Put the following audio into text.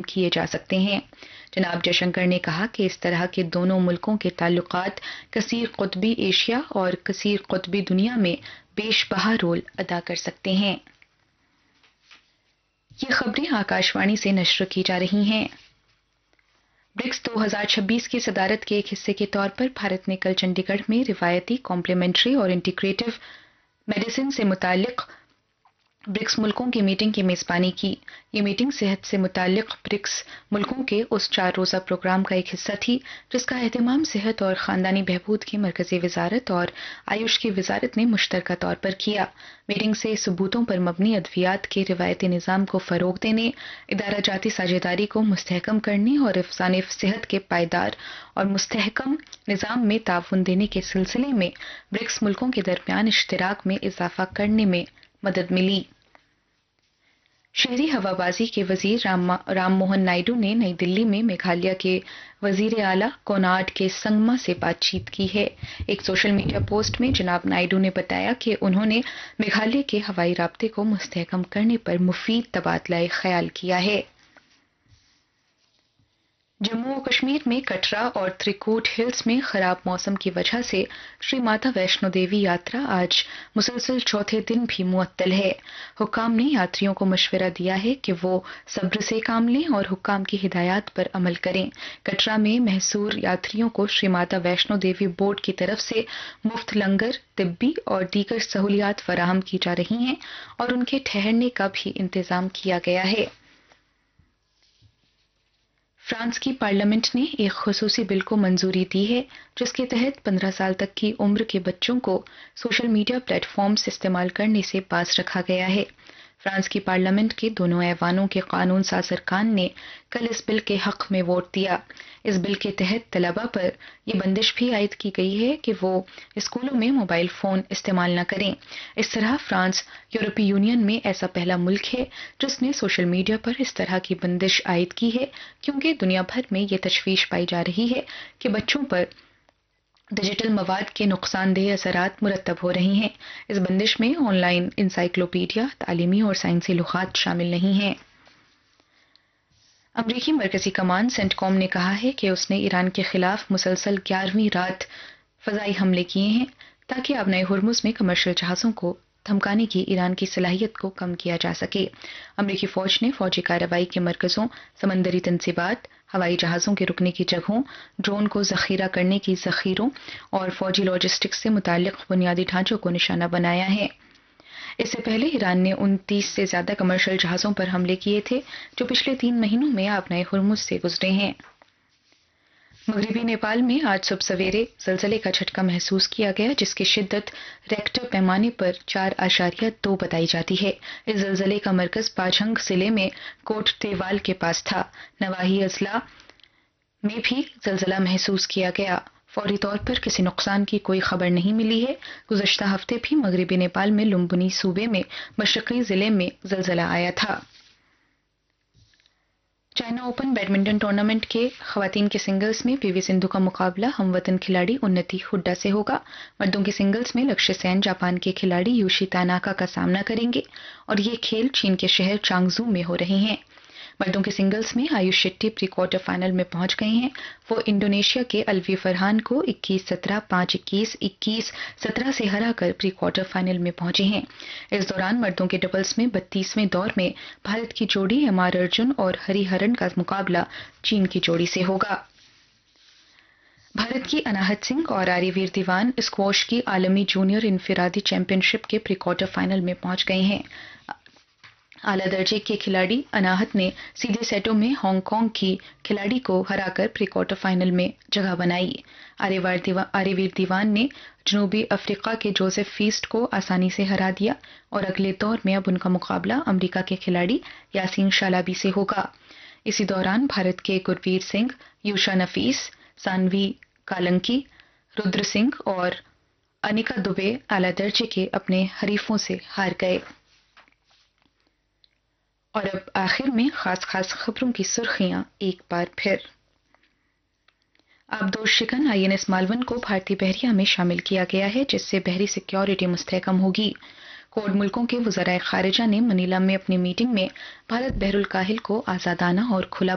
کیے جا سکتے ہیں۔ جناب جے شنکر نے کہا کہ اس طرح کے دونوں ملکوں کے تعلقات کثیر قطبی ایشیا اور کثیر قطبی دنیا میں بیش بہا رول ادا کر سکتے ہیں۔ یہ خبریں آکاشوانی سے نشر کی جا رہی ہیں۔ برکس 2026 کی صدارت کے ایک حصے کے طور پر بھارت نے کل چنڈی گڑھ میں روایتی، کمپلیمنٹری اور انٹیگریٹو میڈیسن سے متعلق برکس ملکوں کی میٹنگ کی میزبانی کی۔ یہ میٹنگ صحت سے متعلق برکس ملکوں کے اس 4 روزہ پروگرام کا ایک حصہ تھی جس کا اہتمام صحت اور خاندانی بہبود کی مرکزی وزارت اور آیوش کی وزارت نے مشترکہ طور پر کیا۔ میٹنگ سے ثبوتوں پر مبنی ادویات کے روایتی نظام کو فروغ دینے، ادارہ جاتی ساجھیداری کو مستحکم کرنے اور افسانِ صحت کے پائیدار اور مستحکم نظام میں تعاون دینے کے سلسلے میں برکس ملکوں کے درمیان اشتراک میں اضافہ کرنے میں مدد ملی۔ شہری ہوابازی کے وزیر رام موہن نائیڈو نے نئی دلی میں میگھالیہ کے وزیر اعلیٰ کونارڈ کے سنگما سے بات چیت کی ہے۔ ایک سوشل میڈیا پوسٹ میں جناب نائیڈو نے بتایا کہ انہوں نے میگھالیہ کے ہوائی رابطے کو مستحکم کرنے پر مفید تبادلہ خیال کیا ہے۔ جموں و کشمیر میں کٹرا اور تریکوٹ ہلز میں خراب موسم کی وجہ سے شری ماتا ویشنو دیوی یاترا آج مسلسل چوتھے دن بھی معطل ہے۔ حکام نے یاتریوں کو مشورہ دیا ہے کہ وہ صبر سے کام لیں اور حکام کی ہدایات پر عمل کریں۔ کٹرا میں محصور یاتریوں کو شری ماتا ویشنو دیوی بورڈ کی طرف سے مفت لنگر، طبی اور دیگر سہولیات فراہم کی جا رہی ہیں اور ان کے ٹھہرنے کا بھی انتظام کیا گیا ہے۔ فرانس کی پارلیمنٹ نے ایک خصوصی بل کو منظوری دی ہے جس کے تحت 15 سال تک کی عمر کے بچوں کو سوشل میڈیا پلیٹ فارمز استعمال کرنے سے باز رکھا گیا ہے۔ فرانس کی پارلیمنٹ کے دونوں ایوانوں کے قانون ساز ارکان نے کل اس بل کے حق میں ووٹ دیا۔ اس بل کے تحت طلباء پر یہ بندش بھی عائد کی گئی ہے کہ وہ اسکولوں میں موبائل فون استعمال نہ کریں۔ اس طرح فرانس یورپی یونین میں ایسا پہلا ملک ہے جس نے سوشل میڈیا پر اس طرح کی بندش عائد کی ہے، کیونکہ دنیا بھر میں یہ تشویش پائی جا رہی ہے کہ بچوں پر ڈیجیٹل مواد کے نقصان دہ اثرات مرتب ہو رہی ہیں۔ اس بندش میں آن لائن انسائکلوپیڈیا، تعلیمی اور سائنسی لغات شامل نہیں ہیں۔ امریکی مرکزی کمان سینٹ کام نے کہا ہے کہ اس نے ایران کے خلاف مسلسل 11ویں رات فضائی حملے کیے ہیں تاکہ آبنائے ہرمز میں کمرشل جہازوں کو دھمکانے کی ایران کی صلاحیت کو کم کیا جا سکے۔ امریکی فوج نے فوجی کارروائی کے مرکزوں، سمندری تنصیبات، ہوائی جہازوں کے رکنے کی جگہوں، ڈرون کو ذخیرہ کرنے کی ذخیروں اور فوجی لاجسٹکس سے متعلق بنیادی ڈھانچوں کو نشانہ بنایا ہے۔ اس سے پہلے ایران نے 29 سے زیادہ کمرشل جہازوں پر حملے کیے تھے جو پچھلے 3 مہینوں میں آبنائے ہرمز سے گزرے ہیں۔ مغربی نیپال میں آج صبح سویرے زلزلے کا جھٹکا محسوس کیا گیا جس کی شدت ریکٹر پیمانے پر 4.2 بتائی جاتی ہے۔ اس زلزلے کا مرکز پاجھنگ ضلع میں کوٹ دیوال کے پاس تھا۔ نواحی اضلاع میں بھی زلزلہ محسوس کیا گیا۔ فوری طور پر کسی نقصان کی کوئی خبر نہیں ملی ہے۔ گزشتہ ہفتے بھی مغربی نیپال میں لمبنی صوبے میں مشرقی ضلع میں زلزلہ آیا تھا۔ چائنا اوپن بیڈمنٹن ٹورنامنٹ کے خواتین کے سنگلز میں پی وی سندھو کا مقابلہ ہم وطن کھلاڑی انتی ہوڈا سے ہوگا۔ مردوں کے سنگلز میں لکشیہ سین جاپان کے کھلاڑی یوشی تاناکا کا سامنا کریں گے اور یہ کھیل چین کے شہر چانگزو میں ہو رہے ہیں۔ مردوں کے سنگلز میں AYUSH Shetty pre quarter final میں پہنچ گئے ہیں۔ وہ انڈونیشیا کے الوی فرحان کو 21-17، 5-21، 21-17 سے ہرا کر پری کوارٹر فائنل میں پہنچے ہیں۔ اس دوران مردوں کے ڈبلز میں 32ویں دور میں بھارت کی جوڑی ایم آر ارجن اور ہری ہرن کا مقابلہ چین کی جوڑی سے ہوگا۔ بھارت کی اناہت سنگھ اور آری ویر دیوان اسکواش کی عالمی جونیئر انفرادی چیمپئن شپ کے پری کوارٹر فائنل میں پہنچ گئے ہیں۔ اعلیٰ درجے کے کھلاڑی اناہت نے سیدھے سیٹوں میں ہانگ کانگ کی کھلاڑی کو ہرا کر پری کوارٹر فائنل میں جگہ بنائی۔ آری ویر دیوان نے جنوبی افریقہ کے جوزف فیسٹ کو آسانی سے ہرا دیا اور اگلے دور میں اب ان کا مقابلہ امریکہ کے کھلاڑی یاسین شالابی سے ہوگا۔ اسی دوران بھارت کے گرویر سنگھ، یوشا نفیس، سانوی کالنکی، رودر سنگھ اور انیکا دوبے اعلیٰ درجے کے اپنے حریفوں سے ہار گئے۔ اور اب آخر میں خاص خبروں کی سرخیاں ایک بار پھر۔ آبدوز شکن آئی این ایس مالون کو بھارتی بحریہ میں شامل کیا گیا ہے جس سے بحری سیکیورٹی مستحکم ہوگی۔ کوڈ ملکوں کے وزرائے خارجہ نے منیلا میں اپنی میٹنگ میں بھارت بحر الکاہل کو آزادانہ اور کھلا